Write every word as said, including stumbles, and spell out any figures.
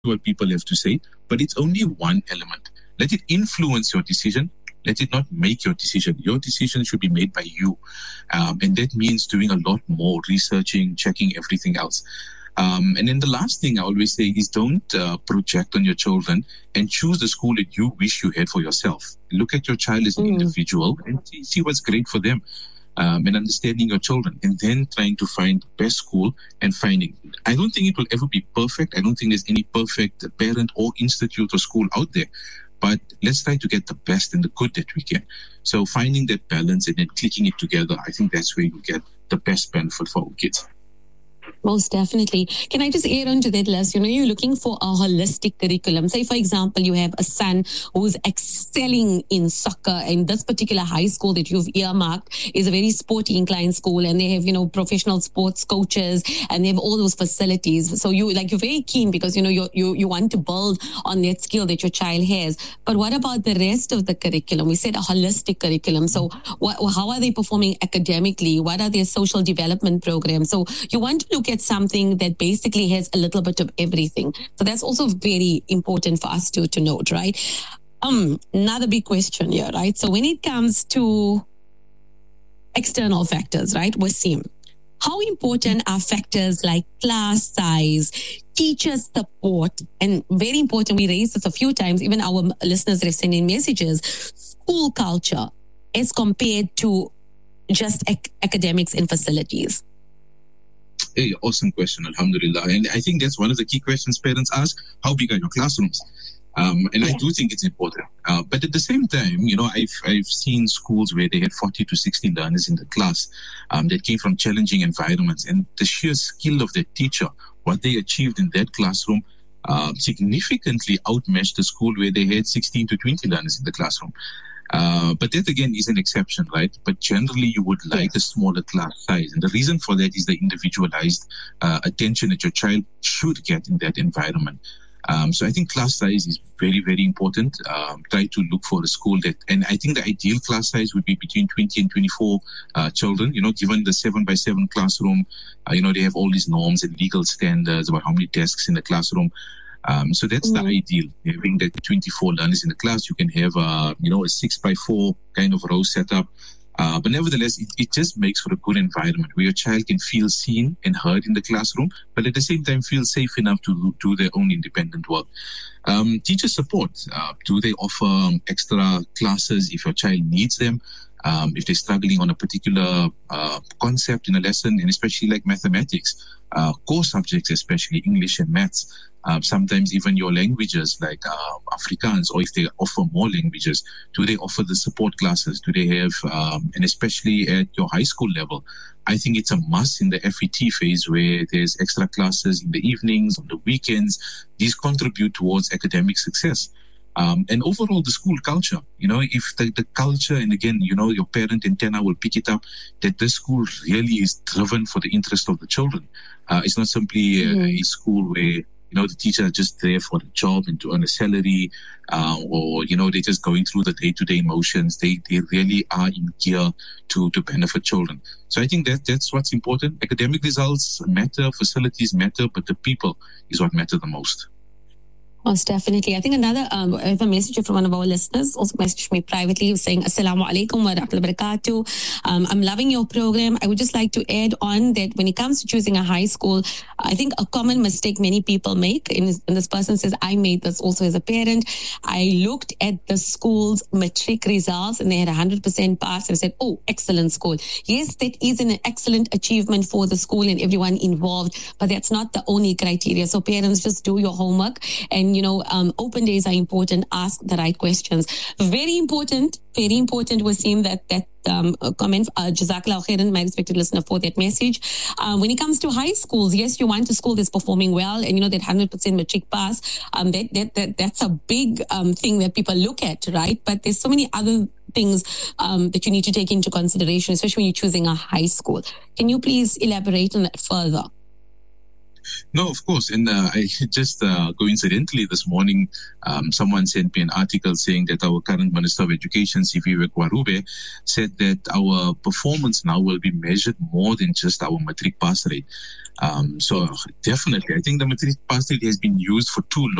what people have to say, but it's only one element. Let it influence your decision. Let it not make your decision. Your decision should be made by you. Um, and that means doing a lot more researching, checking everything else. Um, and then the last thing I always say is don't uh, project on your children and choose the school that you wish you had for yourself. Look at your child as an mm. individual and see, see what's great for them. Um, and understanding your children, and then trying to find the best school and finding. I don't think it will ever be perfect. I don't think there's any perfect parent or institute or school out there. But let's try to get the best and the good that we can. So finding that balance and then clicking it together, I think that's where you get the best benefit for our kids. Most definitely. Can I just add on to that, Les? You know, you're looking for a holistic curriculum. Say, for example, you have a son who's excelling in soccer, and this particular high school that you've earmarked is a very sporty inclined school, and they have, you know, professional sports coaches, and they have all those facilities. So you, like, you're very keen because, you know, you you you want to build on that skill that your child has. But what about the rest of the curriculum? We said a holistic curriculum. So what, how are they performing academically? What are their social development programs? So you want to look at something that basically has a little bit of everything. So that's also very important for us to, to note, right? Um, another big question here, right? So when it comes to external factors, right, Wasim, how important are factors like class size, teacher support, and very important, we raised this a few times, even our listeners have sent in messages, school culture as compared to just ac- academics and facilities? Hey, awesome question, alhamdulillah. And I think that's one of the key questions parents ask, how big are your classrooms? Um, and yeah. I do think it's important. Uh, but at the same time, you know, I've I've seen schools where they had forty to sixty learners in the class um, that came from challenging environments. And the sheer skill of the teacher, what they achieved in that classroom, uh, significantly outmatched the school where they had sixteen to twenty learners in the classroom. Uh, but that again is an exception, right? But generally you would like a smaller class size. And the reason for that is the individualized uh, attention that your child should get in that environment. Um, so I think class size is very, very important. Um, try to look for a school that, and I think the ideal class size would be between twenty and twenty-four uh, children, you know, given the seven by seven classroom, uh, you know, they have all these norms and legal standards about how many desks in the classroom. Um, so that's mm-hmm. the ideal. Having the twenty-four learners in the class, you can have, uh, you know, a six by four kind of row setup. Uh, but nevertheless, it, it just makes for a good environment where your child can feel seen and heard in the classroom, but at the same time feel safe enough to do their own independent work. Um, teacher support. Uh, do they offer um, extra classes if your child needs them? Um, if they're struggling on a particular uh, concept in a lesson, and especially like mathematics, uh, core subjects, especially English and maths, uh, sometimes even your languages like uh, Afrikaans, or if they offer more languages, do they offer the support classes? Do they have, um, and especially at your high school level, I think it's a must in the F E T phase where there's extra classes in the evenings, on the weekends. These contribute towards academic success. Um, and overall, the school culture, you know, if the, the culture, and again, you know, your parent antenna will pick it up, that this school really is driven for the interest of the children. Uh, it's not simply a, mm. a school where, you know, the teacher are just there for the job and to earn a salary, uh, or, you know, they're just going through the day-to-day motions. They they really are in gear to, to benefit children. So I think that that's what's important. Academic results matter, facilities matter, but the people is what matter the most. Most definitely. I think another, um, I have a message from one of our listeners, also messaged me privately, saying, Assalamu alaikum wa rahmatullahi wa barakatuh. Um, I'm loving your program. I would just like to add on that when it comes to choosing a high school, I think a common mistake many people make, and, and this person says, I made this also as a parent. I looked at the school's matric results and they had one hundred percent pass and said, oh, excellent school. Yes, that is an excellent achievement for the school and everyone involved, but that's not the only criteria. So parents, just do your homework, and you know, um, open days are important. Ask the right questions. Very important, very important, Wasim, that that um, comment. Uh, Jazakallah khairan, my respected listener, for that message. Um, when it comes to high schools, yes, you want a school that's performing well, and you know that one hundred percent matric pass. Um, that that that that's a big um thing that people look at, right? But there's so many other things um, that you need to take into consideration, especially when you're choosing a high school. Can you please elaborate on that further? No, of course. And uh, I just uh, coincidentally this morning, um, someone sent me an article saying that our current Minister of Education, Siphiwe Kwarube, said that our performance now will be measured more than just our matric pass rate. Um, so definitely, I think the matric pass rate has been used for too